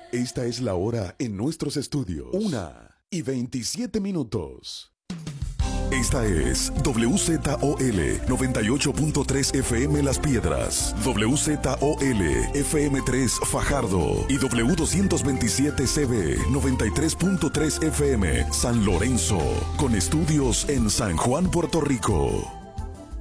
Esta es la hora en nuestros estudios. 1:27. Esta es WZOL 98.3 FM Las Piedras, WZOL FM3 Fajardo y W227CB 93.3 FM San Lorenzo, con estudios en San Juan, Puerto Rico.